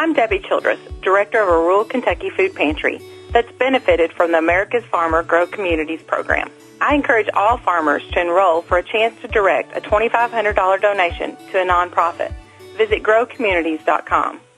I'm Debbie Childress, Director of a rural Kentucky food pantry that's benefited from the America's Farmer Grow Communities program. I encourage all farmers to enroll for a chance to direct a $2,500 donation to a nonprofit. Visit growcommunities.com.